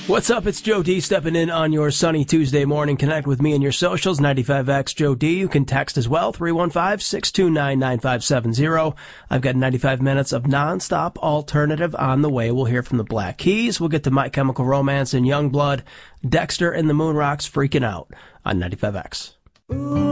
What's up? It's Joe D stepping in on your sunny Tuesday morning. Connect with me and your socials, 95X Joe D. You can text as well, 315-629-9570. I've got 95 minutes of nonstop alternative on the way. We'll hear from the Black Keys. We'll get to My Chemical Romance and Youngblood. Dexter and the Moon Rocks freaking out on 95X.